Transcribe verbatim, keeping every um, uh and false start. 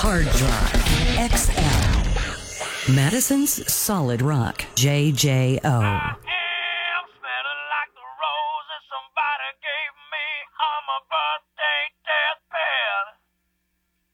Hard Drive X L. Madison's Solid Rock, J J O.